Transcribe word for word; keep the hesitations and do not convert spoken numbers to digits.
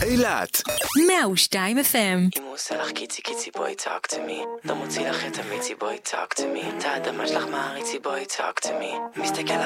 אילת מאה ושתיים אף אם. אם הוא עושה לך קיצי קיצי בואי talk to me, לא מוציא לך את המיצי בואי talk to me, את האדמה שלך מעריצי בואי talk to me, מסתכל